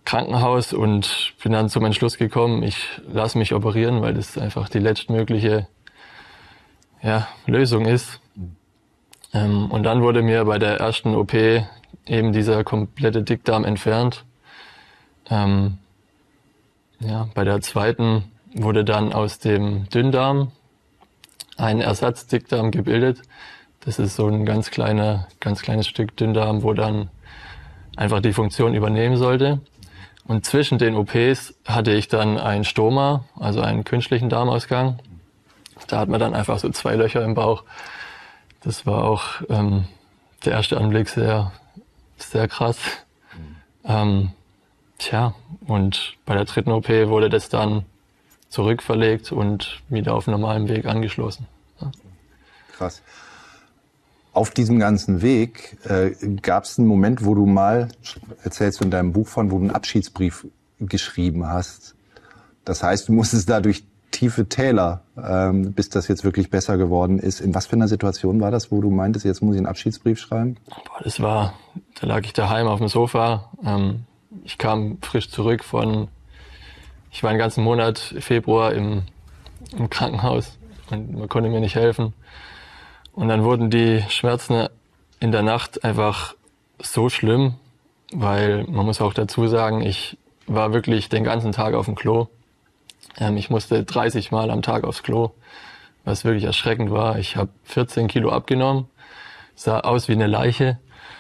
Krankenhaus und bin dann zum Entschluss gekommen, ich lasse mich operieren, weil das einfach die letztmögliche Lösung ist. Und dann wurde mir bei der ersten OP eben dieser komplette Dickdarm entfernt. Bei der zweiten wurde dann aus dem Dünndarm ein Ersatzdickdarm gebildet. Das ist so ein ganz kleines Stück Dünndarm, wo dann einfach die Funktion übernehmen sollte. Und zwischen den OPs hatte ich dann ein Stoma, also einen künstlichen Darmausgang. Da hat man dann einfach so 2 Löcher im Bauch. Das war auch der erste Anblick sehr, sehr krass. Und bei der dritten OP wurde das dann zurückverlegt und wieder auf normalem Weg angeschlossen. Ja. Krass. Auf diesem ganzen Weg gab es einen Moment, wo du mal, erzählst du in deinem Buch von, wo du einen Abschiedsbrief geschrieben hast. Das heißt, du musstest da durch tiefe Täler, bis das jetzt wirklich besser geworden ist. In was für einer Situation war das, wo du meintest, jetzt muss ich einen Abschiedsbrief schreiben? Da lag ich daheim auf dem Sofa. Ich kam frisch zurück ich war einen ganzen Monat Februar im Krankenhaus und man konnte mir nicht helfen. Und dann wurden die Schmerzen in der Nacht einfach so schlimm, weil man muss auch dazu sagen, ich war wirklich den ganzen Tag auf dem Klo. Ich musste 30 Mal am Tag aufs Klo, was wirklich erschreckend war. Ich habe 14 Kilo abgenommen, sah aus wie eine Leiche.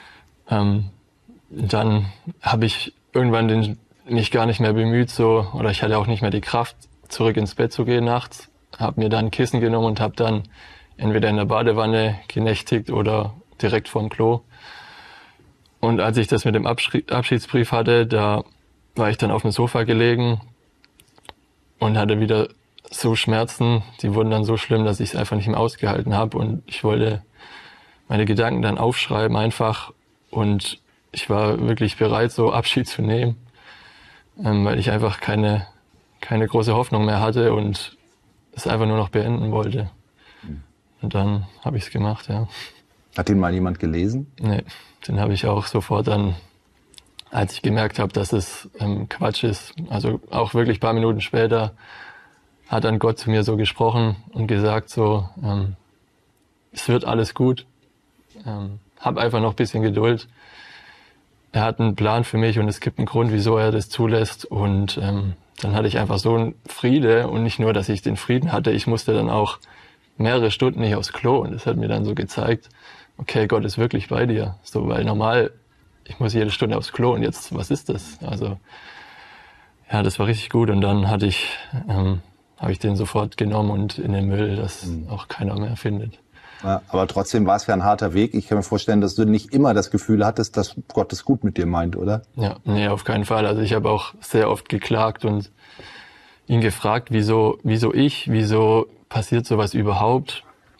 Dann habe ich irgendwann mich gar nicht mehr bemüht, oder ich hatte auch nicht mehr die Kraft, zurück ins Bett zu gehen nachts. Habe mir dann ein Kissen genommen und habe dann entweder in der Badewanne genächtigt oder direkt vorm Klo. Und als ich das mit dem Abschiedsbrief hatte, da war ich dann auf dem Sofa gelegen und hatte wieder so Schmerzen, die wurden dann so schlimm, dass ich es einfach nicht mehr ausgehalten habe. Und ich wollte meine Gedanken dann aufschreiben einfach. Und ich war wirklich bereit, so Abschied zu nehmen, weil ich einfach keine große Hoffnung mehr hatte und es einfach nur noch beenden wollte. Und dann habe ich es gemacht, ja. Hat den mal jemand gelesen? Nee, den habe ich auch sofort dann, als ich gemerkt habe, dass es Quatsch ist, also auch wirklich ein paar Minuten später, hat dann Gott zu mir so gesprochen und gesagt so, es wird alles gut, hab einfach noch ein bisschen Geduld. Er hat einen Plan für mich und es gibt einen Grund, wieso er das zulässt. Und dann hatte ich einfach so einen Friede und nicht nur, dass ich den Frieden hatte, ich musste dann auch mehrere Stunden nicht aufs Klo und das hat mir dann so gezeigt, okay, Gott ist wirklich bei dir. So, weil normal, ich muss jede Stunde aufs Klo und jetzt, was ist das? Also, ja, das war richtig gut und dann habe ich den sofort genommen und in den Müll, dass auch keiner mehr findet. Ja, aber trotzdem war es ja ein harter Weg. Ich kann mir vorstellen, dass du nicht immer das Gefühl hattest, dass Gott es gut mit dir meint, oder? Ja, nee, auf keinen Fall. Also ich habe auch sehr oft geklagt und ihn gefragt, wieso passiert sowas überhaupt?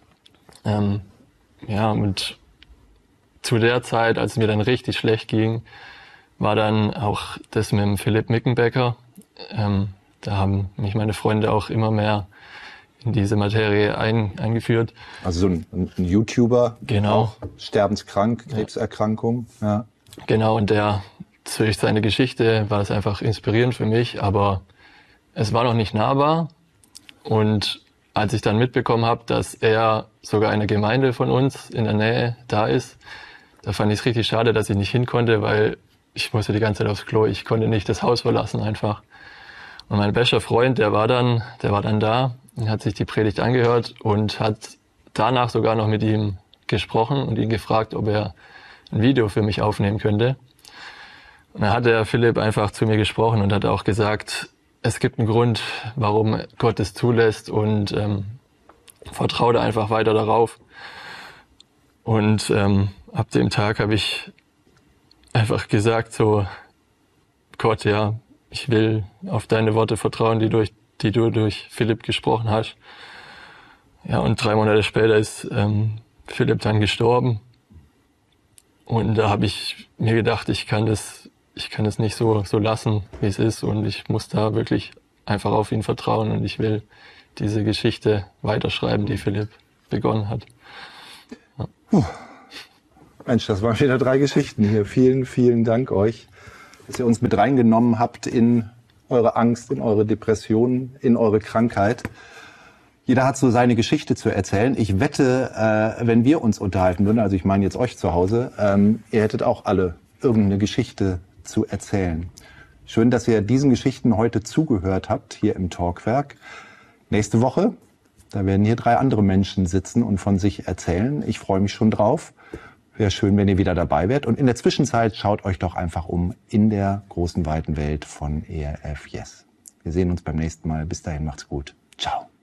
Und zu der Zeit, als es mir dann richtig schlecht ging, war dann auch das mit dem Philipp Mickenbecker. Da haben mich meine Freunde auch immer mehr in diese Materie eingeführt. Also so ein YouTuber, genau. Auch sterbenskrank, Krebserkrankung. Ja. Genau, und durch seine Geschichte war es einfach inspirierend für mich, aber es war noch nicht nahbar. Und als ich dann mitbekommen habe, dass er sogar eine Gemeinde von uns in der Nähe da ist, da fand ich es richtig schade, dass ich nicht hin konnte, weil ich musste die ganze Zeit aufs Klo. Ich konnte nicht das Haus verlassen einfach. Und mein bester Freund, der war dann da und hat sich die Predigt angehört und hat danach sogar noch mit ihm gesprochen und ihn gefragt, ob er ein Video für mich aufnehmen könnte. Und dann hat der Philipp einfach zu mir gesprochen und hat auch gesagt, es gibt einen Grund, warum Gott es zulässt und vertraue da einfach weiter darauf. Und ab dem Tag habe ich einfach gesagt so, Gott, ja, ich will auf deine Worte vertrauen, die du durch Philipp gesprochen hast. Ja, und 3 Monate später ist Philipp dann gestorben. Und da habe ich mir gedacht, ich kann das nicht so lassen, wie es ist. Und ich muss da wirklich einfach auf ihn vertrauen. Und ich will diese Geschichte weiterschreiben, die Philipp begonnen hat. Ja. Mensch, das waren wieder 3 Geschichten hier. Vielen, vielen Dank euch. dass ihr uns mit reingenommen habt in eure Angst, in eure Depression, in eure Krankheit. Jeder hat so seine Geschichte zu erzählen. Ich wette, wenn wir uns unterhalten würden, also ich meine jetzt euch zu Hause, ihr hättet auch alle irgendeine Geschichte zu erzählen. Schön, dass ihr diesen Geschichten heute zugehört habt, hier im Talkwerk. Nächste Woche, da werden hier 3 andere Menschen sitzen und von sich erzählen. Ich freue mich schon drauf. Wäre schön, wenn ihr wieder dabei wärt. Und in der Zwischenzeit schaut euch doch einfach um in der großen, weiten Welt von ERF Yes. Wir sehen uns beim nächsten Mal. Bis dahin, macht's gut. Ciao.